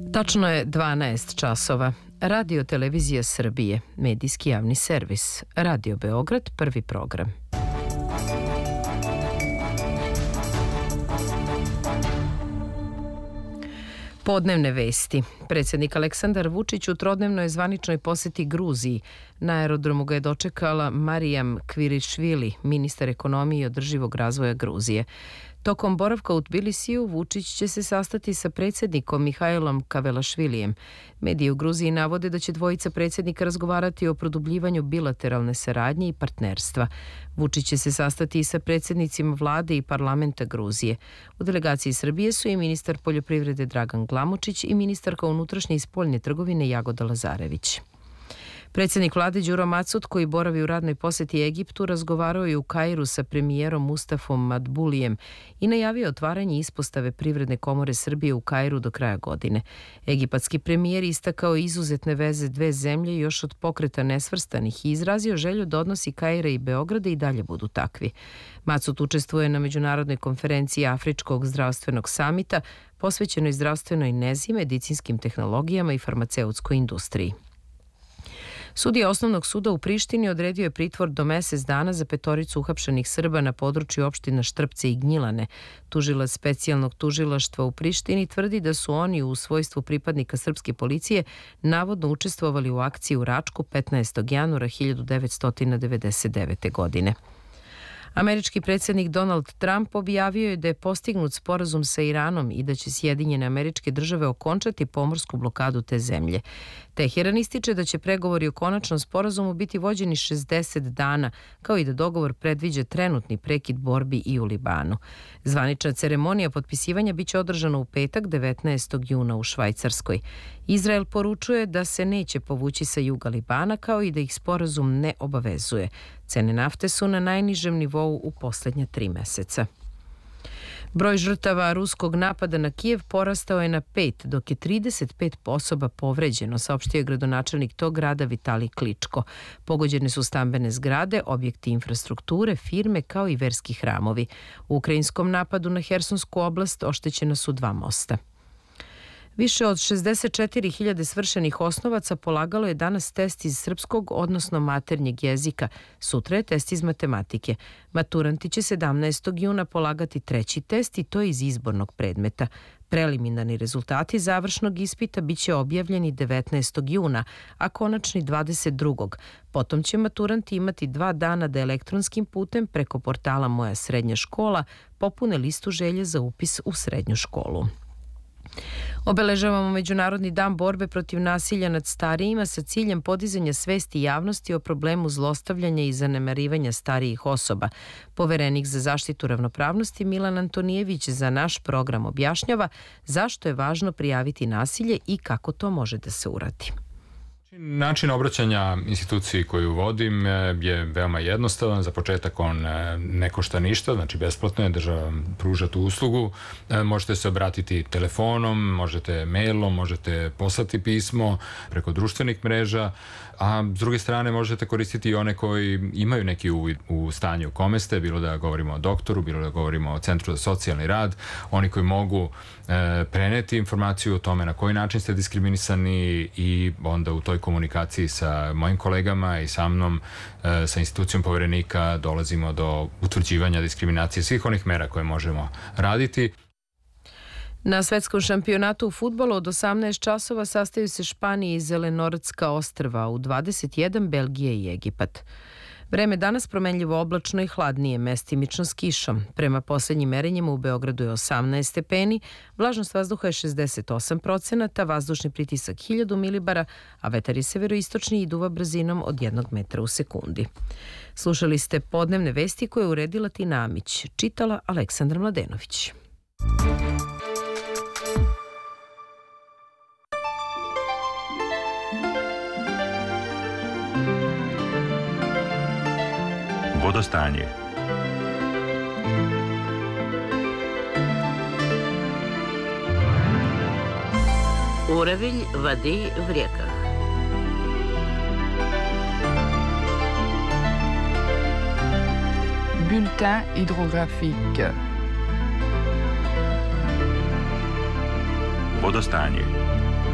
Tačno je 12 časova. Radio Televizija Srbije, medijski javni servis. Radio Beograd, prvi program. Podnevne vesti. Predsjednik Aleksandar Vučić u trodnevnoj zvaničnoj poseti Gruziji. Na aerodromu ga je dočekala Marijam Kvirišvili, ministar ekonomije i održivog razvoja Gruzije. Tokom boravka u Tbilisiju Vučić će se sastati sa predsjednikom Mihajlom Kavelašvilijem. Mediji u Gruziji navode da će dvojica predsjednika razgovarati o produbljivanju bilateralne saradnje i partnerstva. Vučić će se sastati i sa predsjednicima vlade i parlamenta Gruzije. U delegaciji Srbije su i ministar poljoprivrede Dragan Glamočić i ministarka unutrašnje i spoljne trgovine Jagoda Lazarević. Predsjednik vlade Đuro Macut, koji boravi u radnoj posjeti Egiptu, razgovarao je u Kairu sa premijerom Mustafom Madbulijem i najavio otvaranje ispostave Privredne komore Srbije u Kairu do kraja godine. Egipatski premijer istakao izuzetne veze dve zemlje još od pokreta nesvrstanih i izrazio želju da odnosi Kaira i Beograda i dalje budu takvi. Macut učestvuje na međunarodnoj konferenciji Afričkog zdravstvenog samita posvećenoj zdravstvenoj nezi, medicinskim tehnologijama i farmaceutskoj industriji. Sudija Osnovnog suda u Prištini odredio je pritvor do mesec dana za petoricu uhapšenih Srba na području opština Štrpce i Gnjilane. Tužilac specijalnog tužilaštva u Prištini tvrdi da su oni u svojstvu pripadnika srpske policije navodno učestvovali u akciji u Račku 15. januara 1999. godine. Američki predsjednik Donald Trump objavio je da je postignut sporazum sa Iranom i da će Sjedinjene Američke Države okončati pomorsku blokadu te zemlje. Teheran ističe da će pregovori o konačnom sporazumu biti vođeni 60 dana, kao i da dogovor predviđa trenutni prekid borbi i u Libanu. Zvanična ceremonija potpisivanja biće održana u petak 19. juna u Švajcarskoj. Izrael poručuje da se neće povući sa juga Libana, kao i da ih sporazum ne obavezuje. Cene nafte su na najnižem nivou u posljednja 3 meseca. Broj žrtava ruskog napada na Kijev porastao je na 5, dok je 35 osoba povređeno, saopštio je gradonačelnik tog grada Vitalij Kličko. Pogođene su stambene zgrade, objekti infrastrukture, firme kao i verski hramovi. U ukrajinskom napadu na Hersonsku oblast oštećena su 2 mosta. Više od 64.000 svršenih osnovaca polagalo je danas test iz srpskog, odnosno maternjeg jezika. Sutra je test iz matematike. Maturanti će 17. juna polagati treći test i to iz izbornog predmeta. Preliminarni rezultati završnog ispita biće objavljeni 19. juna, a konačni 22. Potom će maturanti imati 2 dana da elektronskim putem preko portala Moja srednja škola popune listu želje za upis u srednju školu. Obeležavamo Međunarodni dan borbe protiv nasilja nad starijima sa ciljem podizanja svesti javnosti o problemu zlostavljanja i zanemarivanja starijih osoba. Poverenik za zaštitu ravnopravnosti Milan Antonijević za naš program objašnjava zašto je važno prijaviti nasilje i kako to može da se uradi. Način obraćanja instituciji koju vodim je veoma jednostavan. Za početak on ne košta ništa, znači besplatno je, država pruža tu uslugu. Možete se obratiti telefonom, možete mailom, možete poslati pismo preko društvenih mreža, a s druge strane možete koristiti i one koji imaju neki uvid u stanje u kome ste, bilo da govorimo o doktoru, bilo da govorimo o Centru za socijalni rad, oni koji mogu preneti informaciju o tome na koji način ste diskriminisani i onda u toj komunikaciji sa mojim kolegama i sa mnom, sa institucijom poverenika dolazimo do utvrđivanja diskriminacije svih onih mera koje možemo raditi. Na svetskom šampionatu u fudbalu od 18 časova sastaju se Španija i Zelenortska ostrva, u 21 Belgija i Egipat. Vreme danas promenljivo oblačno i hladnije, mestimično s kišom. Prema posljednjim merenjima u Beogradu je 18 stepeni, vlažnost vazduha je 68%, vazdušni pritisak 1000 milibara, a vetar je severoistočni i duva brzinom od 1 metra u sekundi. Slušali ste podnevne vesti koje je uredila Tina Amić, čitala Aleksandra Mladenović. Vodostanje. Уровень воды в реках. Bulletin hydrographique. Vodostanje.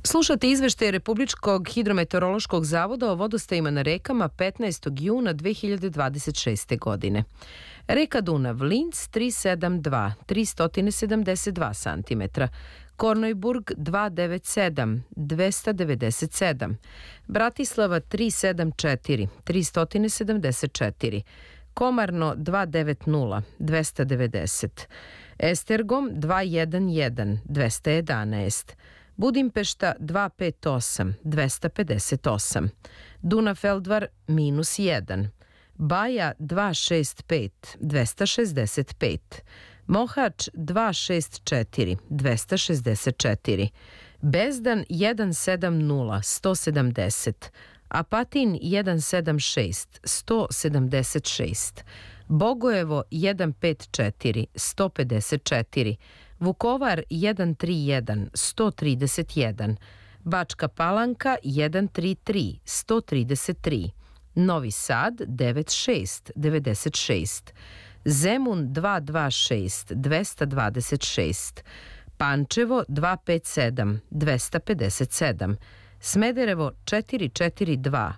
Slušate izveštaje Republičkog hidrometeorološkog zavoda o vodostajima na rekama 15. juna 2026. godine. Reka Dunav, Linz 372, 372 cm, Kornojburg 297, 297, Bratislava 374, 374, Komarno 290, 290, Estergom 211, 211, Budimpešta 258, 258, Dunafeldvar -1, Baja 265, 265, Mohač 264, 264, Bezdan 170, 170, Apatin 176, 176, Bogojevo 154, 154, Vukovar 131, 131, Bačka Palanka 133, 133, Novi Sad 96, 96, Zemun 226, 226, Pančevo 257, 257, Smederevo 442,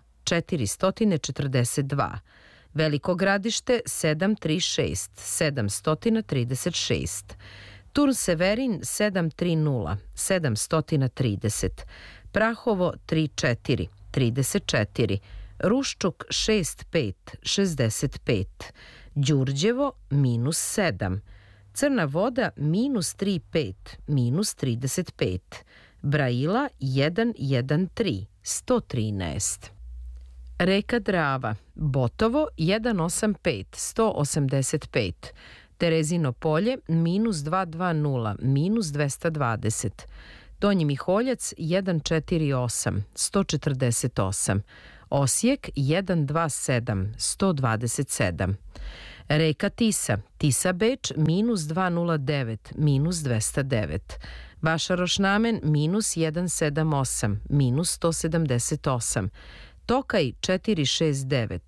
442, Veliko Gradište 736, 736, Turn Severin 730, 730, Prahovo 34, 34, Ruščuk 65, 65, Đurđevo -7, Crna Voda -35, -35, Braila 113, 113. Reka Drava, Botovo 185, 185, Terezino Polje -220, -220, Donji Miholjac 148, 148, Osijek 127, 127, Reka Tisa, Tisa Beč -209, -209, Vašaroš Namen -178, -178, Tokaj 469,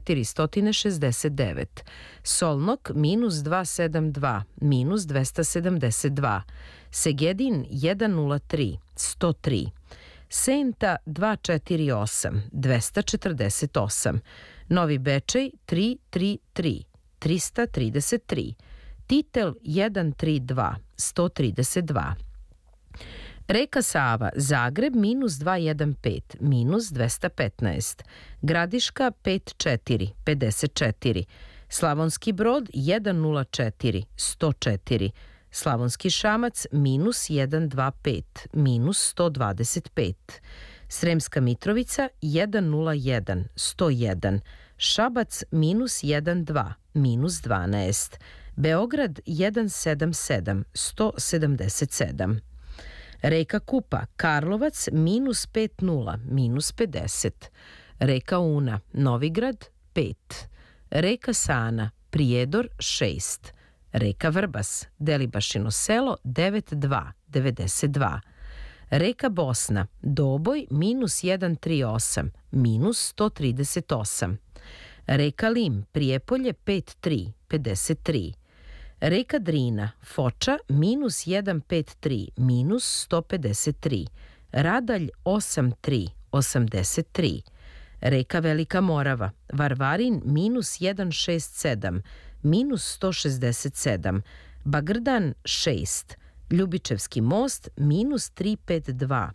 469, Solnok -272, -272, Segedin 103, 103, Senta 248, 248, Novi Bečej 333, 333, Titel 132, 132. Reka Sava, Zagreb -215, -215, Gradiška 54, 54, Slavonski Brod 104, 104, Slavonski Šamac -125, -125, Sremska Mitrovica 101, 101, Šabac -12, -12, Beograd 177, 177. Reka Kupa, Karlovac -50, -50, Reka Una, Novigrad 5, Reka Sana, Prijedor 6, Reka Vrbas, Delibašino selo 92, 92, Reka Bosna, Doboj -138, -138, Reka Lim, Prijepolje 53, 53, Reka Drina, Foča -153, -153, Radalj 83, 83, Reka Velika Morava, Varvarin -167, -167, Bagrdan 6, Ljubičevski most -352,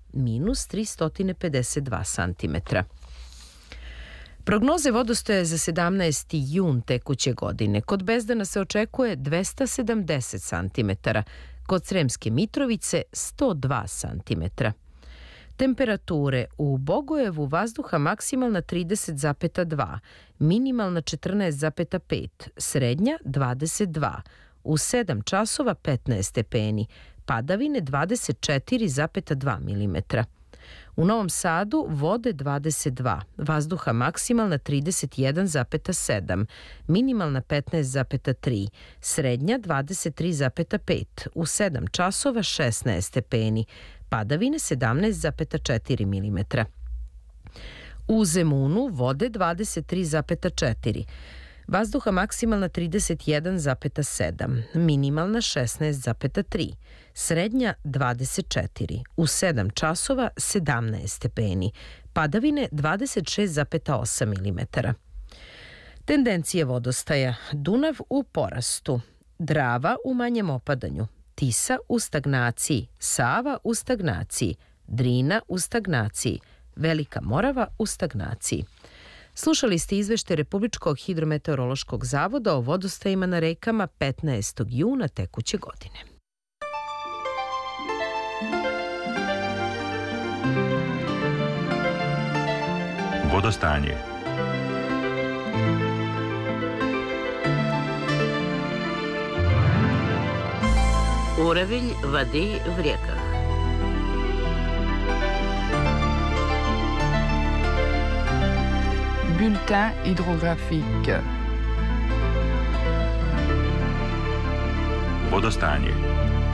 -352 cm. Prognoze vodostaja za 17. jun tekuće godine. Kod Bezdana se očekuje 270 cm, kod Sremske Mitrovice 102 cm. Temperature u Bogojevu vazduha maksimalna 30,2, minimalna 14,5, srednja 22, u 7 časova 15 stepeni, padavine 24,2 mm. U Novom Sadu vode 22, vazduha maksimalna 31,7, minimalna 15,3, srednja 23,5, u 7 časova 16 stepeni, padavine 17,4 mm. U Zemunu vode 23,4, Vazduha maksimalna 31,7, minimalna 16,3, srednja 24, u 7 časova 17 stepeni, padavine 26,8 mm. Tendencije vodostaja: Dunav u porastu, Drava u manjem opadanju, Tisa u stagnaciji, Sava u stagnaciji, Drina u stagnaciji, Velika Morava u stagnaciji. Slušali ste izveštaj Republičkog hidrometeorološkog zavoda o vodostajima na rekama 15. juna tekuće godine. Vodostanje. Уровень воды в реках. Bulletin hydrographique. Vodostanje.